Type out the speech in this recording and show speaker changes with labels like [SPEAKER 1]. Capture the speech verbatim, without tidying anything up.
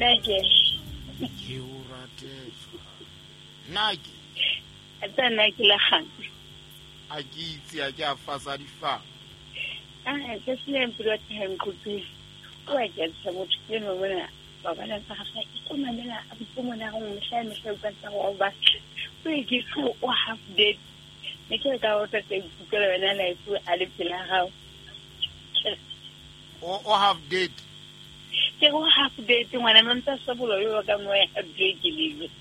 [SPEAKER 1] Nake.
[SPEAKER 2] Ke o ratetswa. Nake.
[SPEAKER 1] Ata nake la gang.
[SPEAKER 2] A ke itse a ke a fasa difang.
[SPEAKER 1] Ah, ke sile mpilo time kutu. Wa ke tsa motho ke no bona ba bana tsa ga ke mamela a botse mona go mhla mhla ka tsa go ba. We ke so o half dead. Ne ke ka o tsa ke ke le bana la ifu a le pela ga.
[SPEAKER 2] O o half dead.
[SPEAKER 1] Ke go half dead ngwana ntse sa bolo yo ka mo ya break le.